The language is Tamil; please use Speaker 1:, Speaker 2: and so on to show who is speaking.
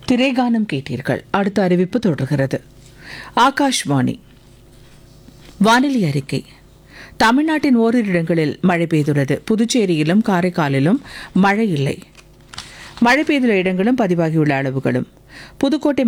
Speaker 1: திரைகானம் கேட்டீர்கள். அடுத்த அறிவிப்பு தொடர்கிறது. ஆகாஷ்வாணி வானிலை அறிக்கை. தமிழ்நாட்டின் ஓரிரு இடங்களில் மழை பெய்துள்ளது. புதுச்சேரியிலும் காரைக்காலிலும் மழை இல்லை. மழை பெய்துள்ள இடங்களும் பதிவாகியுள்ள அளவுகளும்: புதுக்கோட்டை